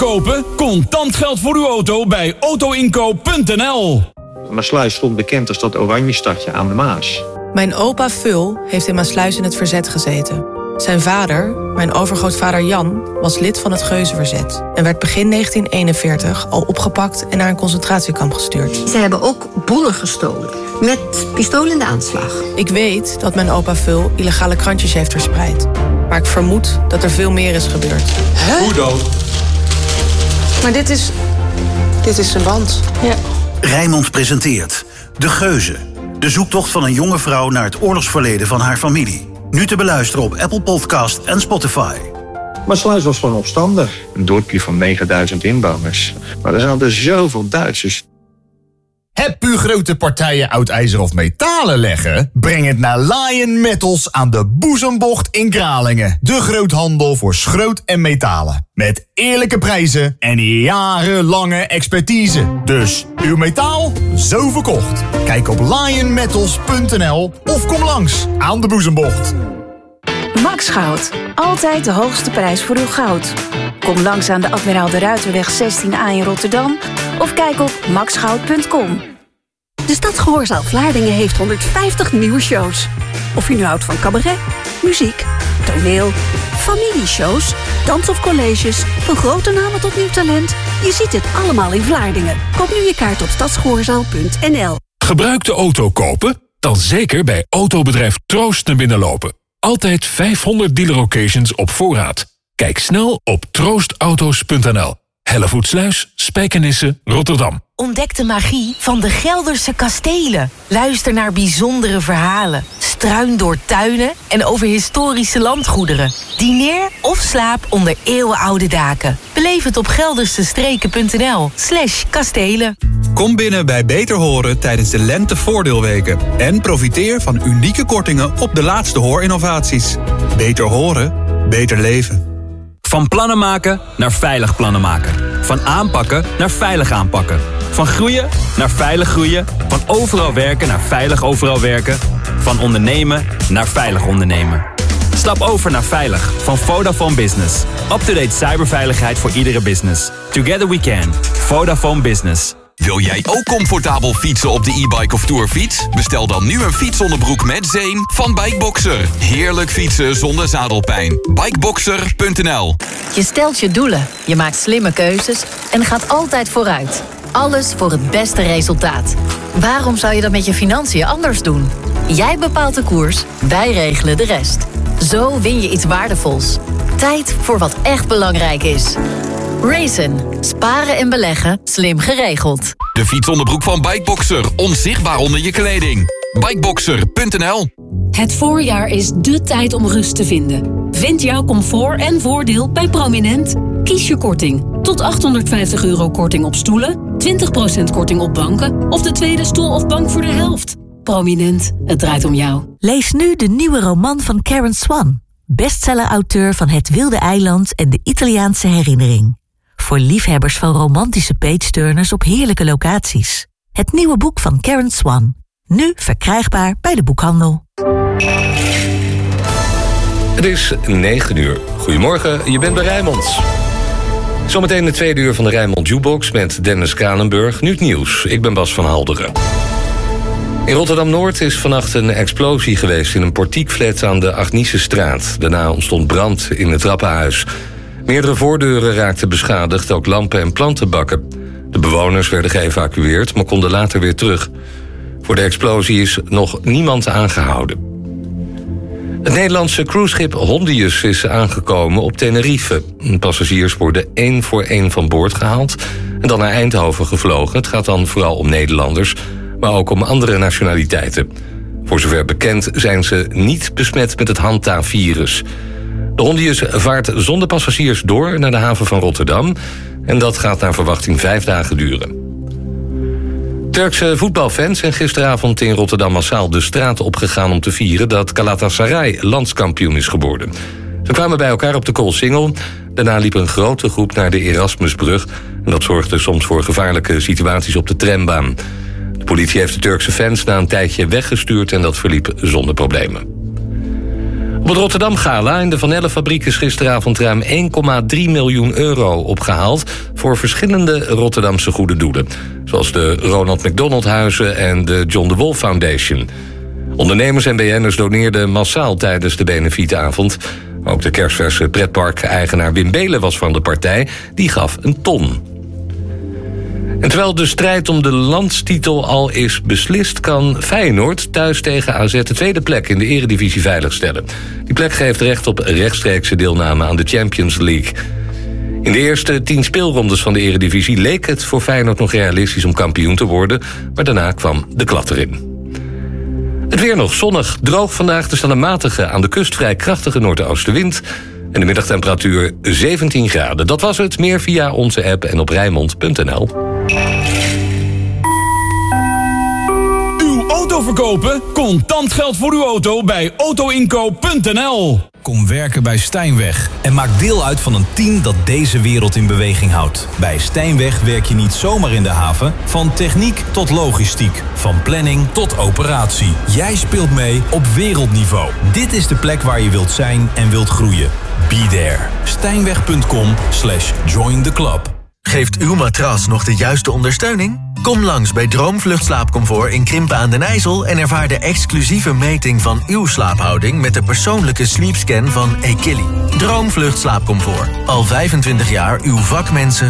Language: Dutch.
kopen? Contant geld voor uw auto bij autoinkoop.nl. Maassluis stond bekend als dat oranje stadje aan de Maas. Mijn opa Vul heeft in Maassluis in het verzet gezeten. Zijn vader, mijn overgrootvader Jan, was lid van het Geuzenverzet en werd begin 1941 al opgepakt en naar een concentratiekamp gestuurd. Ze hebben ook bonnen gestolen, met pistool in de aanslag. Ik weet dat mijn opa Vul illegale krantjes heeft verspreid. Maar ik vermoed dat er veel meer is gebeurd. Hoe dan? Maar dit is zijn band. Ja. Rijnmond presenteert De Geuzen. De zoektocht van een jonge vrouw naar het oorlogsverleden van haar familie. Nu te beluisteren op Apple Podcast en Spotify. Maassluis was gewoon opstandig. Een dorpje van 9000 inwoners. Maar er zaten zoveel Duitsers. Heb u grote partijen oud ijzer of metalen leggen? Breng het naar Lion Metals aan de Boezembocht in Kralingen. De groothandel voor schroot en metalen. Met eerlijke prijzen en jarenlange expertise. Dus uw metaal, zo verkocht. Kijk op lionmetals.nl of kom langs aan de Boezembocht. Max Goud. Altijd de hoogste prijs voor uw goud. Kom langs aan de Admiraal de Ruiterweg 16A in Rotterdam of kijk op maxgoud.com. De Stadsgehoorzaal Vlaardingen heeft 150 nieuwe shows. Of u nu houdt van cabaret, muziek, toneel, familieshows, dans of colleges, van grote namen tot nieuw talent. Je ziet het allemaal in Vlaardingen. Koop nu je kaart op stadsgehoorzaal.nl. Gebruikte auto kopen? Dan zeker bij autobedrijf Troost naar binnen lopen. Altijd 500 dealer occasions op voorraad. Kijk snel op troostauto's.nl. Hellevoetsluis, Spijkenisse, Rotterdam. Ontdek de magie van de Gelderse kastelen. Luister naar bijzondere verhalen. Struin door tuinen en over historische landgoederen. Dineer of slaap onder eeuwenoude daken. Beleef het op geldersestreken.nl/kastelen. Kom binnen bij Beter Horen tijdens de lentevoordeelweken. En profiteer van unieke kortingen op de laatste hoorinnovaties. Beter horen, beter leven. Van plannen maken naar veilig plannen maken. Van aanpakken naar veilig aanpakken. Van groeien naar veilig groeien. Van overal werken naar veilig overal werken. Van ondernemen naar veilig ondernemen. Stap over naar Veilig van Vodafone Business. Up-to-date cyberveiligheid voor iedere business. Together we can. Vodafone Business. Wil jij ook comfortabel fietsen op de e-bike of tourfiets? Bestel dan nu een fietsonderbroek met zeem van Bikeboxer. Heerlijk fietsen zonder zadelpijn. Bikeboxer.nl. Je stelt je doelen, je maakt slimme keuzes en gaat altijd vooruit. Alles voor het beste resultaat. Waarom zou je dat met je financiën anders doen? Jij bepaalt de koers, wij regelen de rest. Zo win je iets waardevols. Tijd voor wat echt belangrijk is. Raisin. Sparen en beleggen. Slim geregeld. De fietsonderbroek van Bikeboxer. Onzichtbaar onder je kleding. Bikeboxer.nl. Het voorjaar is dé tijd om rust te vinden. Vind jouw comfort en voordeel bij Prominent. Kies je korting. Tot €850 korting op stoelen. 20% korting op banken. Of de tweede stoel of bank voor de helft. Prominent. Het draait om jou. Lees nu de nieuwe roman van Karen Swan. Bestseller-auteur van Het Wilde Eiland en de Italiaanse Herinnering. Voor liefhebbers van romantische page-turners op heerlijke locaties. Het nieuwe boek van Karen Swan. Nu verkrijgbaar bij de boekhandel. Het is 9 uur. Goedemorgen, je bent bij Rijnmond. Zometeen de tweede uur van de Rijnmond Jukebox met Dennis Kranenburg. Nu het nieuws, ik ben Bas van Halderen. In Rotterdam-Noord is vannacht een explosie geweest in een portiekflat aan de Agniesestraat. Daarna ontstond brand in het trappenhuis. Meerdere voordeuren raakten beschadigd, ook lampen en plantenbakken. De bewoners werden geëvacueerd, maar konden later weer terug. Voor de explosie is nog niemand aangehouden. Het Nederlandse cruiseschip Hondius is aangekomen op Tenerife. Passagiers worden 1 voor 1 van boord gehaald en dan naar Eindhoven gevlogen. Het gaat dan vooral om Nederlanders, maar ook om andere nationaliteiten. Voor zover bekend zijn ze niet besmet met het Hanta-virus. De Hondius vaart zonder passagiers door naar de haven van Rotterdam. En dat gaat naar verwachting 5 dagen duren. Turkse voetbalfans zijn gisteravond in Rotterdam massaal de straat opgegaan om te vieren dat Galatasaray landskampioen is geworden. Ze kwamen bij elkaar op de Koolsingel. Daarna liep een grote groep naar de Erasmusbrug. En dat zorgde soms voor gevaarlijke situaties op de trambaan. De politie heeft de Turkse fans na een tijdje weggestuurd en dat verliep zonder problemen. Op het Rotterdam Gala in de Van Elle fabriek is gisteravond ruim 1,3 miljoen euro opgehaald voor verschillende Rotterdamse goede doelen. Zoals de Ronald McDonald Huizen en de John de Wolf Foundation. Ondernemers en BN'ers doneerden massaal tijdens de benefietavond. Ook de kerstverse pretpark-eigenaar Wim Belen was van de partij. Die gaf een ton. En terwijl de strijd om de landstitel al is beslist, kan Feyenoord thuis tegen AZ de tweede plek in de Eredivisie veiligstellen. Die plek geeft recht op rechtstreekse deelname aan de Champions League. In de eerste 10 speelrondes van de Eredivisie leek het voor Feyenoord nog realistisch om kampioen te worden, maar daarna kwam de klad erin. Het weer nog zonnig, droog vandaag. Er staat een matige, aan de kust vrij krachtige noordoostenwind. En de middagtemperatuur 17 graden. Dat was het. Meer via onze app en op Rijnmond.nl. Uw auto verkopen? Contant geld voor uw auto bij autoinkoop.nl. Kom werken bij Stijnweg en maak deel uit van een team dat deze wereld in beweging houdt. Bij Stijnweg werk je niet zomaar in de haven. Van techniek tot logistiek. Van planning tot operatie. Jij speelt mee op wereldniveau. Dit is de plek waar je wilt zijn en wilt groeien. Be there. Stijnweg.com/join the club. Geeft uw matras nog de juiste ondersteuning? Kom langs bij Droomvlucht Slaapcomfort in Krimpen aan den IJssel en ervaar de exclusieve meting van uw slaaphouding met de persoonlijke sleepscan van Ekili. Droomvlucht Slaapcomfort. Al 25 jaar uw vakmensen